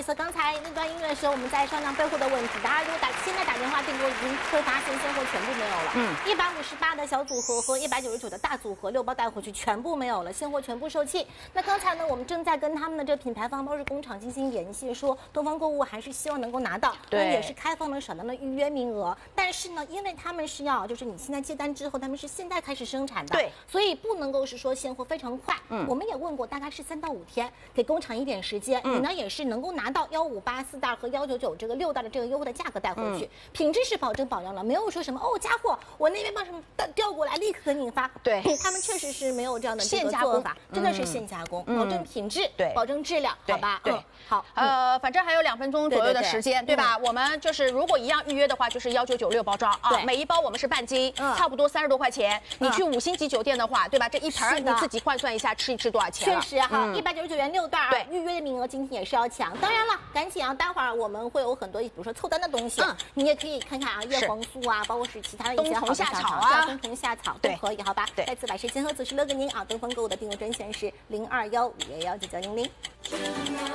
意思，刚才那段音乐的时候，我们在商量备货的问题。大家如果现在打电话订购，已经会发现现货全部没有了。158的小组合和199的大组合6包带回去全部没有了，现货全部售罄。那刚才呢，我们正在跟他们的这个品牌方包装工厂进行联系，说东方购物还是希望能够拿到，对，也是开放了少量的预约名额。但是呢，因为他们是要就是你现在接单之后，他们是现在开始生产的，对，所以不能够是说现货非常快。我们也问过，大概是3到5天，给工厂一点时间，你呢也是能够拿到158、4袋和199这个6袋的这个优惠的价格带回去，品质是保证保障了，没有说什么哦加货，我那边把什么调过来立刻给你发。对，他们确实是没有这样的这个做法，真的是现加工，保证品质，对，保证质量，好吧？对，好， 反正还有2分钟左右的时间，对吧？我们就是如果一样预约的话，就是1996包装啊，每一包我们是半斤，差不多30多块钱。你去5星级酒店的话，对吧？这一盆你自己换算一下，吃一吃多少钱？ 确实哈，199元6袋啊，对，预约的名额今天也是要抢。当然了，赶紧啊，待会儿我们会有很多，比如说凑单的东西，你也可以看看啊，叶黄素啊，包括是其他的一些好的夏草啊，冬虫夏草都可以，好吧？再次把时间和此时留给您啊，东方购物的订购专线是0215119900。